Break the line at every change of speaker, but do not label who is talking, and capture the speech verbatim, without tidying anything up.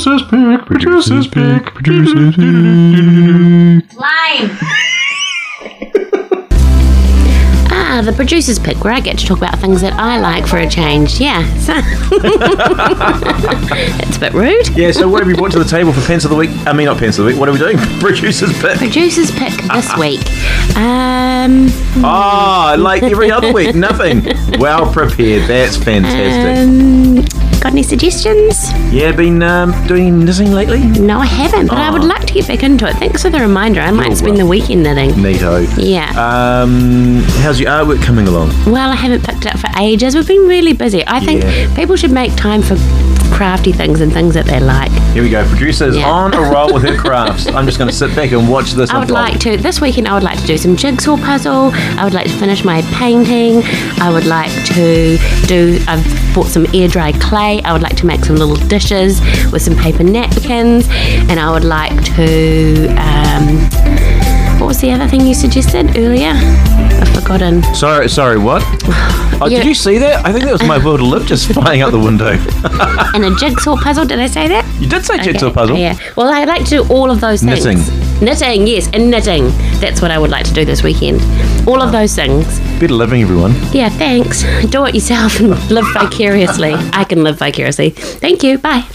Producer's pick, producer's pick, producer's pick.
Lime. Ah, the producer's pick, where I get to talk about things that I like for a change. Yeah, so it's a bit rude.
Yeah, so what have you brought to the table for Pence of the Week? I mean, not Pence of the Week. What are we doing? Producer's pick.
Producer's pick this week. Um.
Ah, like every other week, nothing. Well prepared. That's fantastic.
Um, got any suggestions?
Yeah, been um, doing knitting lately?
No, I haven't, but oh. I would like to get back into it. Thanks for the reminder. I might You're spend welcome. the weekend knitting.
Neato.
Yeah.
Um, how's your artwork coming along?
Well, I haven't picked it up for ages. We've been really busy. I think
yeah.
people should make time for crafty things and things that they like.
Here we go. Producer is yeah. on a roll with her crafts. I'm just going to sit back and watch this.
I would unfold. like to, this weekend I would like to do some jigsaw puzzle. I would like to finish my painting. I would like to do, I've bought some air dry clay. I would like to make some little dishes with some paper napkins. And I would like to, um, what was the other thing you suggested earlier? I've forgotten.
Sorry, sorry, what? Oh, yeah. Did you see that? I think that was my will to live just flying out the window.
And a jigsaw puzzle, did I say that?
You did say
okay.
jigsaw puzzle.
Yeah. Well, I'd like to do all of those things.
Knitting.
Knitting, yes, and knitting. That's what I would like to do this weekend. All of those things.
Better living, everyone.
Yeah, thanks. Do it yourself and live vicariously. I can live vicariously. Thank you. Bye.